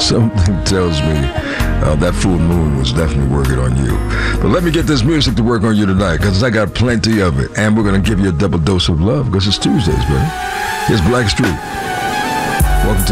Something tells me that full moon was definitely working on you. But let me get this music to work on you tonight, because I got plenty of it. And we're going to give you a double dose of love, because it's Tuesdays, man. Here's Blackstreet. Welcome to